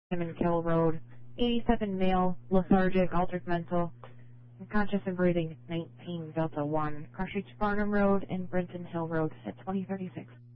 Kill Road. 87 male, lethargic, altered mental, unconscious and breathing. 19 Delta 1. Crushage Farnham Road and Brenton Hill Road at 2036.